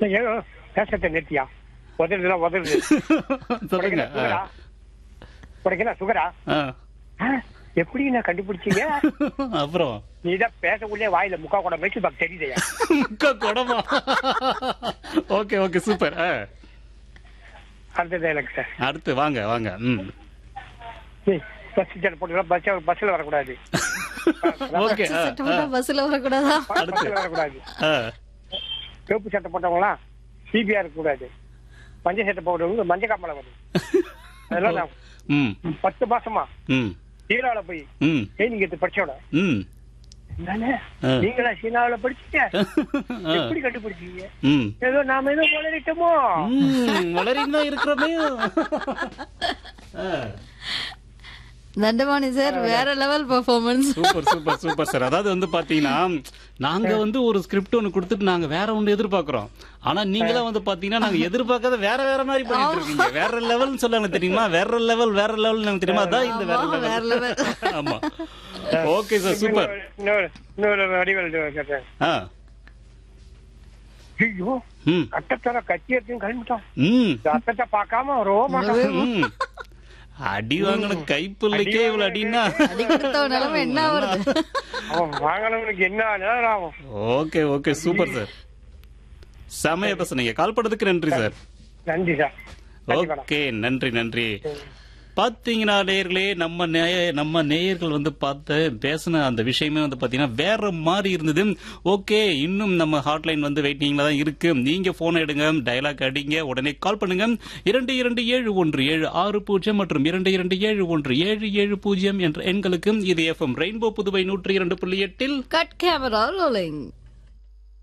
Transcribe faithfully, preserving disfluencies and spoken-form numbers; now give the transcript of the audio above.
ஏன் பேசத்தை நிறுத்தியா? உதறுதுல உதறுது. சொல்லுங்க. சுகரா? உனக்கு சுகரா? ஆ. ஆ, எப்படி நான் கண்டுபிடிச்சீங்க? அப்புறம் நீதான் பேசக்குள்ளே வாயில முக்கா கூட மெச்சு பாக்கு தெரியுதையா? முக்கா குடமா? Okay okay super. அடுத்தது எனக்கு சார். அடுத்து வாங்க வாங்க. ம் பஸ் டிக்கெட் போட்டுக்கலாம். பஸ் பஸ்ல வரக்கூடாது. ஓகே. பஸ்ல வரக்கூடாதா? பஸ்ல வரக்கூடாது. சிவப்பு சட்டை போட்டவங்களா சிபிஆர் இருக்க கூடாது. மஞ்சள் சட்டை போட்டவங்க மஞ்சள் காமலை வரும். அதெல்லாம் நான் ம் பத்து மாசமா ம் சீனாவில போய் ம் ட்ரைனிங் எடுத்து படிச்சோட ம் என்னன்னு நீங்களா சீனாவில படிச்சீங்க? எப்படி கண்டுபிடிச்சீங்க? ம் ஏதோ நாம ஏதோ வளரிட்டோமோ? ம் வளரின்னு தான் இருக்கிறோமே. தண்டபாணி சார் வேற level performance. Super super super sir. அதாவது வந்து பாத்தீங்கன்னா நாங்க வந்து ஒரு ஸ்கிரிப்ட் ஒன்னு கொடுத்துட்டு நாங்க வேற ஒண்ணு எதிர்பார்க்கிறோம். ஆனா நீங்களா வந்து பாத்தீங்கன்னா நாங்க எதிர்பார்க்காத வேற வேற மாதிரி பண்ணிட்டு இருக்கீங்க. வேற லெவல்னு சொல்லுவாங்க தெரியுமா? வேற லெவல் வேற லெவல் நமக்கு தெரியுமா? அதான் இந்த வேற லெவல். ஆமா. Okay sir super. இன்னொரு இன்னொரு வடிவல் கேட்டேன். ஆ ஐயோ ம் அட்டத்தர கத்தி எடுத்து கிளம்பிட்டோம். ம் அட்டத்தை பார்க்காம ரோவ மாட்டோம். ம் அடி வாங்கின கைப்புள்ளைக்கே இவ்வளவு அடின்னா அடி கொடுத்த நிலைமை என்ன வருது? அவன் வாங்கினவனுக்கு என்ன நேரம் ஆகும்? Okay okay super sir. செமையா பேசுனீங்க. கால் பண்ணதுக்கு நன்றி சார். நன்றி சார். ஓகே நன்றி நன்றி. பாத்தீங்கன்னா நேயர்களே நம்ம நேய நம்ம நேயர்கள் வந்து பார்த்து பேசின அந்த விஷயமே வந்து பாத்தீங்கன்னா வேற மாதிரி இருந்தது. ஓகே இன்னும் நம்ம ஹாட்லைன் வந்து வெயிட்டிங்ல தான் இருக்கு. நீங்க போன் எடுங்க, டயலாக் அடிங்க, உடனே கால் பண்ணுங்க. இரண்டு இரண்டு ஏழு ஒன்று ஏழு ஆறு பூஜ்ஜியம் மற்றும் இரண்டு இரண்டு ஏழு ஒன்று ஏழு ஏழு பூஜ்ஜியம் என்ற எண்களுக்கு இது எஃப்எம் ரெயின்போ புதுவை நூற்றி இரண்டு புள்ளி எட்டில் கட் கேமரா ரோலிங்.